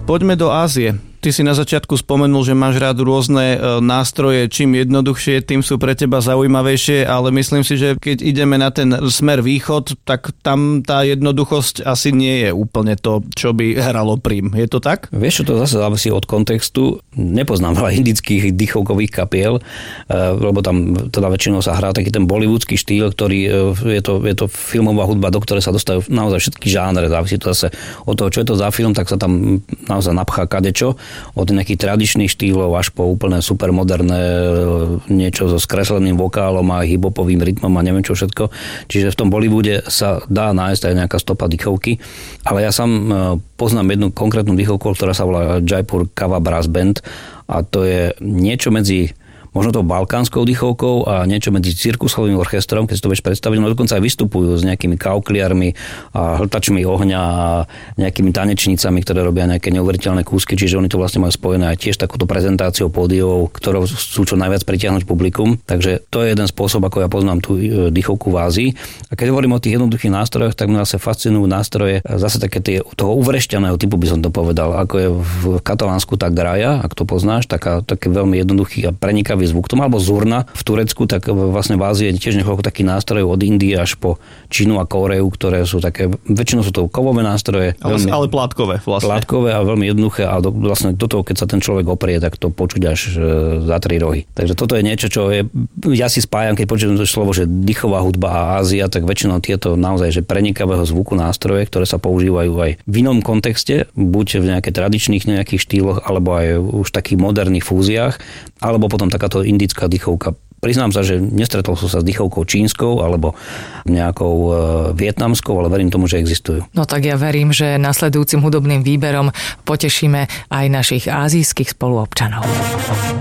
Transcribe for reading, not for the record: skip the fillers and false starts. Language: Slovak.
Poďme do Ázie. Ty si na začiatku spomenul, že máš rád rôzne nástroje, čím jednoduchšie, tým sú pre teba zaujímavejšie, ale myslím si, že keď ideme na ten smer východ, tak tam tá jednoduchosť asi nie je úplne to, čo by hralo prím. Je to tak? Vieš, čo to zase závisí od kontextu. Nepoznám veľa indických dýchovkových kapiel, lebo tam teda väčšinou sa hrá taký ten bollywoodský štýl, ktorý je to filmová hudba, do ktorej sa dostajú naozaj všetky žánre. Závisí to zase od toho, čo je to za film, tak sa tam naozaj napchá kadečo. Od nejakých tradičných štýlov až po úplne supermoderné niečo so skresleným vokálom a hip-hopovým rytmom a neviem čo všetko. Čiže v tom Bollywoode sa dá nájsť aj nejaká stopa dýchovky. Ale ja sám poznám jednu konkrétnu dýchovku, ktorá sa volá Jaipur Kava Brass Band a to je niečo medzi možno to balkánskou dýchovkou a niečo medzi cirkusovým orchestrom, keď si to vieš predstaviť, no dokonca aj vystupujú s nejakými kaukliarmi a hltačmi ohňa a nejakými tanečnicami, ktoré robia nejaké neuveriteľné kúsky, čiže oni to vlastne majú spojené aj tiež takúto prezentáciou pódiov, ktorou sú čo najviac pritiahnuť publikum. Takže to je jeden spôsob, ako ja poznám tú dýchovku v Ázii. A keď hovorím o tých jednoduchých nástrojoch, tak mňa zase fascinujú nástroje zase také toho uvrešťaného typu, by som to povedal, ako je v Katalánsku tá graja, ak to poznáš, taký veľmi jednoduchý a prenikavý zvuk tomu, alebo zurna v Turecku, tak vlastne v Ázii je tiež niekoľko takých nástrojov od Indie až po Čínu a Kóreu, ktoré sú také, väčšinou sú to kovové nástroje. Ale plátkové vlastne. Plátkové a veľmi jednoduché a vlastne do toho, keď sa ten človek oprie, tak to počuť až za 3 rohy. Takže toto je niečo, čo je, ja si spájam, keď počujem to slovo, že dýchová hudba a Ázia, tak väčšinou tieto naozaj, že prenikavého zvuku nástroje, ktoré sa používajú aj v inom kontexte, buď v nejakých tradičných nejakých štýloch, alebo aj už takých moderných fúziách, alebo potom takáto indická dýchovka. Priznám sa, že nestretol som sa s dýchovkou čínskou alebo nejakou vietnamskou, ale verím tomu, že existujú. No tak ja verím, že nasledujúcim hudobným výberom potešíme aj našich ázijských spoluobčanov.